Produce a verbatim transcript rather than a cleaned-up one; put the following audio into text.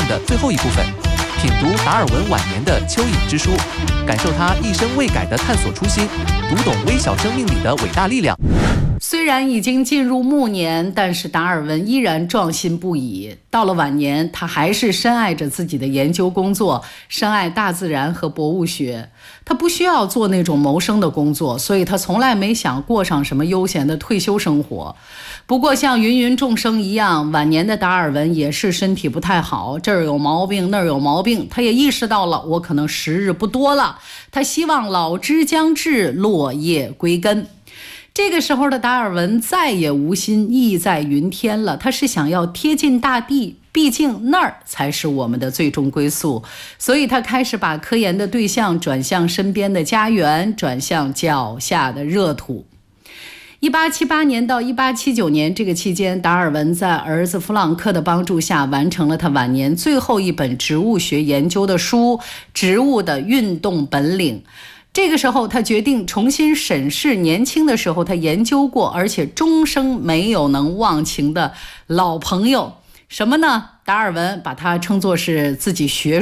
的最后一部分，品读达尔文晚年的蚯蚓之书，感受他一生未改的探索初心，读懂微小生命里的伟大力量。 虽然已经进入暮年，但是达尔文依然壮心不已。到了晚年，他还是深爱着自己的研究工作，深爱大自然和博物学。他不需要做那种谋生的工作，所以他从来没想过上什么悠闲的退休生活。不过像芸芸众生一样，晚年的达尔文也是身体不太好，这儿有毛病那儿有毛病，他也意识到了我可能时日不多了，他希望老之将至，落叶归根。这个时候的达尔文再也无心意在云天了，他是想要贴近大地，毕竟那儿才是我们的最终归宿。所以他开始把科研的对象转向身边的家园，转向脚下的热土。一八七八年到一八七九年这个期间，达尔文在儿子弗朗克的帮助下，完成了他晚年最后一本植物学研究的书《植物的运动本领》。这个时候他决定重新审视年轻的时候他研究过而且终生没有能忘情的老朋友，什么呢？达尔文把它称作是自己学